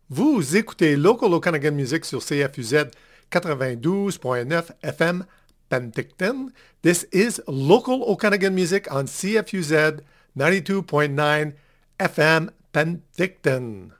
Vous écoutez Local Okanagan Music sur CFUZ 92.9 FM Penticton. This is Local Okanagan Music on CFUZ 92.9 FM Penticton.